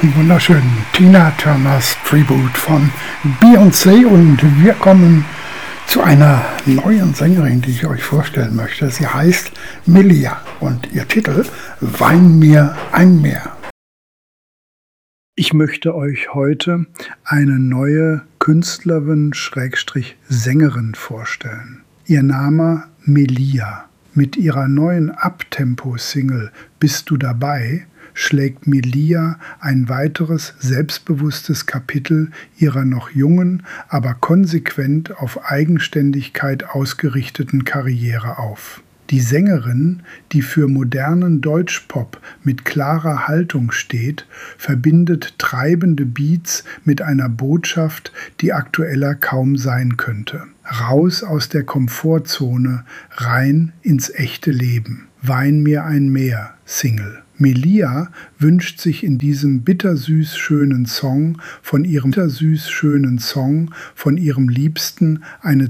wunderschönen Tina Turners Tribute von Beyoncé, und wir kommen zu einer neuen Sängerin, die ich euch vorstellen möchte. Sie heißt Melia und ihr Titel Wein mir ein Meer. Ich möchte euch heute eine neue Künstlerin/Sängerin vorstellen. Ihr Name Melia. Mit ihrer neuen Uptempo-Single Bist du dabei schlägt Melia ein weiteres selbstbewusstes Kapitel ihrer noch jungen, aber konsequent auf Eigenständigkeit ausgerichteten Karriere auf. Die Sängerin, die für modernen Deutschpop mit klarer Haltung steht, verbindet treibende Beats mit einer Botschaft, die aktueller kaum sein könnte. Raus aus der Komfortzone, rein ins echte Leben. Wein mir ein Meer, Single. Melia wünscht sich in diesem bittersüß schönen Song von ihrem Liebsten eine